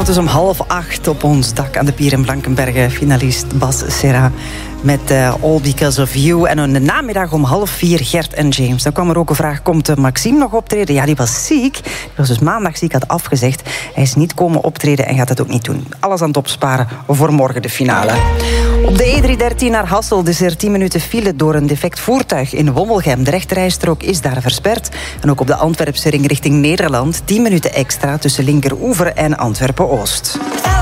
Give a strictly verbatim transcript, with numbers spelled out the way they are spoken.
Vanavond dus om half acht op ons dak aan de pier in Blankenberge. Finalist Bas Serra met uh, All Because of You. En in de namiddag om half vier Gert en James. Dan kwam er ook een vraag, komt uh, Maxime nog optreden? Ja, die was ziek. Die was dus maandag ziek, had afgezegd. Hij is niet komen optreden en gaat het ook niet doen. Alles aan het opsparen voor morgen de finale. Op de E driehonderddertien naar Hasselt is er tien minuten file door een defect voertuig in Wommelgem. De rechterrijstrook is daar versperd. En ook op de Antwerpse ring richting Nederland tien minuten extra tussen Linkeroever en Antwerpen-Oost.